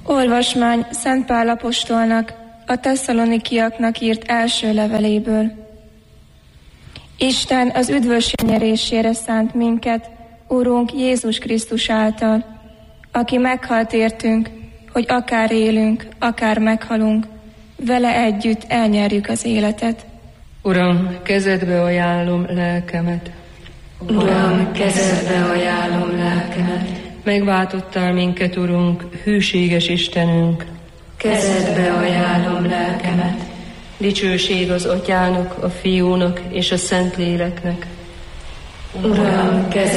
Olvasmány Szent Pál apostolnak a tesszalonikiaknak írt első leveléből. Isten az üdvösség nyerésére szánt minket, Urunk Jézus Krisztus által, aki meghalt értünk, hogy akár élünk, akár meghalunk, vele együtt elnyerjük az életet. Uram, kezedbe ajánlom lelkemet. Uram, kezedbe ajánlom lelkemet. Megváltottál minket, Urunk, hűséges Istenünk. Kezedbe ajánlom lelkemet. Dicsőség az Atyának, a Fiúnak és a Szentléleknek. Uram, kezedbe